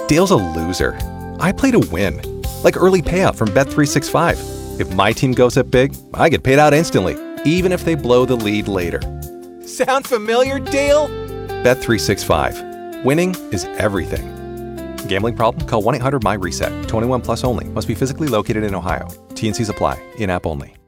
Dale's a loser. I play to win. Like early payout from Bet365. If my team goes up big, I get paid out instantly, even if they blow the lead later. Sound familiar, Dale? Bet365. Winning is everything. Gambling problem? Call 1-800-MY-RESET. 21 plus only. Must be physically located in Ohio. T&Cs apply. In-app only.